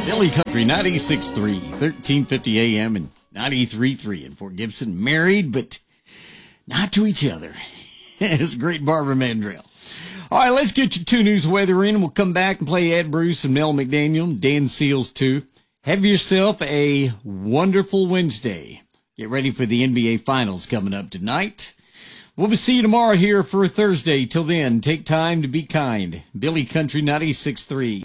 Billy Country 96.3, 1350 AM and 93.3 in Fort Gibson. Married, but not to each other. It's great Barbara Mandrell. All right, let's get your 2 News weather in. We'll come back and play Ed Bruce and Mel McDaniel, Dan Seals too. Have yourself a wonderful Wednesday. Get ready for the NBA Finals coming up tonight. We'll see you tomorrow here for Thursday. Till then, take time to be kind. Billy Country 96.3.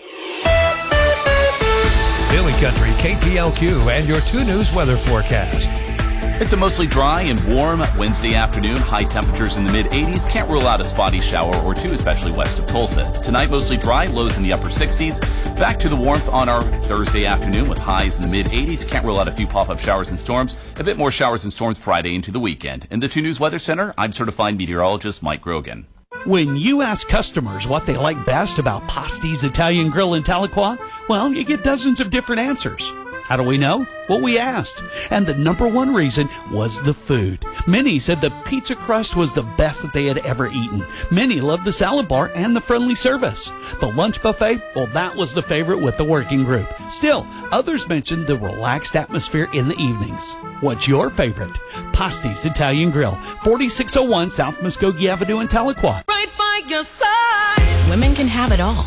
Billy Country, KPLQ, and your 2 News weather forecast. It's a mostly dry and warm Wednesday afternoon. High temperatures in the mid-80s. Can't rule out a spotty shower or 2, especially west of Tulsa. Tonight, mostly dry, lows in the upper 60s. Back to the warmth on our Thursday afternoon with highs in the mid-80s. Can't rule out a few pop-up showers and storms. A bit more showers and storms Friday into the weekend. In the 2 News Weather Center, I'm certified meteorologist Mike Grogan. When you ask customers what they like best about Pasti's Italian Grill in Tahlequah, well, you get dozens of different answers. How do we know? Well, we asked. And the number one reason was the food. Many said the pizza crust was the best that they had ever eaten. Many loved the salad bar and the friendly service. The lunch buffet, well, that was the favorite with the working group. Still, others mentioned the relaxed atmosphere in the evenings. What's your favorite? Pasti's Italian Grill, 4601 South Muskogee Avenue in Tahlequah. Right by your side. Women can have it all,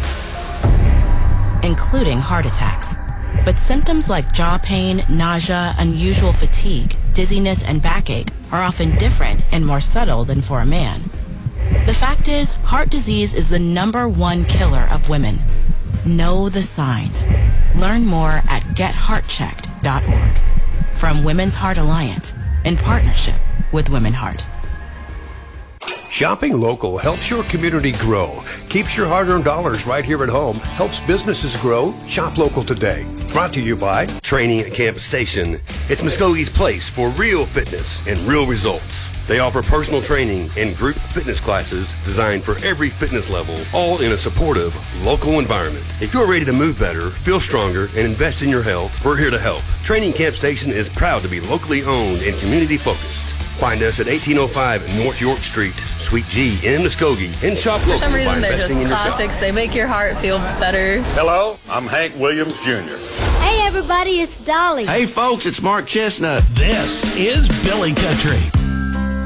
including heart attacks. But symptoms like jaw pain, nausea, unusual fatigue, dizziness, and backache are often different and more subtle than for a man. The fact is, heart disease is the #1 killer of women. Know the signs. Learn more at getheartchecked.org. From Women's Heart Alliance, in partnership with Women Heart. Shopping local helps your community grow, keeps your hard-earned dollars right here at home, helps businesses grow. Shop local today. Brought to you by Training at Campus Station. It's Muskogee's place for real fitness and real results. They offer personal training and group fitness classes designed for every fitness level, all in a supportive, local environment. If you're ready to move better, feel stronger, and invest in your health, we're here to help. Training Camp Station is proud to be locally owned and community-focused. Find us at 1805 North York Street, Suite G in Muskogee, and shop local. For some reason, they're just classics. Yourself. They make your heart feel better. Hello, I'm Hank Williams Jr. Hey, everybody, it's Dolly. Hey, folks, it's Mark Chestnut. This is Billy Country.